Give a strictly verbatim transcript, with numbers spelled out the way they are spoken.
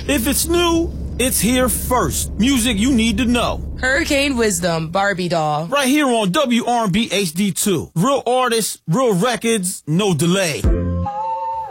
If it's new, it's here first. Music you need to know. Hurricane Wisdom, Barbie Doll. Right here on W R and B H D two. Real artists, real records, no delay.